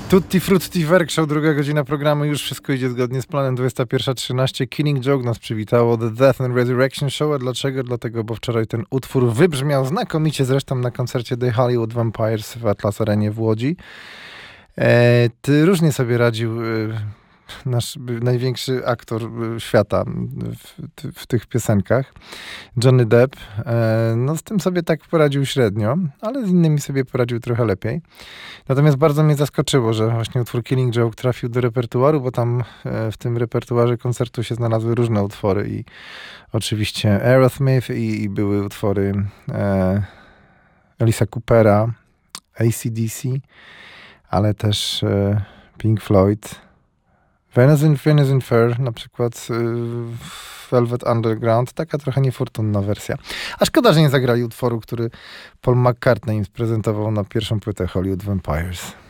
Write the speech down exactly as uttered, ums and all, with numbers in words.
Tutti Frutti Werkshow, druga godzina programu, już wszystko idzie zgodnie z planem, dwudziesta pierwsza trzynaście. Killing Joke nas przywitało, The Death and Resurrection Show. A dlaczego? Dlatego, bo wczoraj ten utwór wybrzmiał znakomicie zresztą na koncercie The Hollywood Vampires w Atlas Arenie w Łodzi. E, ty różnie sobie radził e, nasz największy aktor świata w, w tych piosenkach, Johnny Depp. E, no z tym sobie tak poradził średnio, ale z innymi sobie poradził trochę lepiej. Natomiast bardzo mnie zaskoczyło, że właśnie utwór Killing Joke trafił do repertuaru, bo tam e, w tym repertuarze koncertu się znalazły różne utwory i oczywiście Aerosmith i, i były utwory e, Elisa Coopera, A C D C, ale też e, Pink Floyd, Venus in, Venus in Fur, na przykład y, Velvet Underground, taka trochę niefortunna wersja. A szkoda, że nie zagrali utworu, który Paul McCartney im prezentował na pierwszą płytę Hollywood Vampires.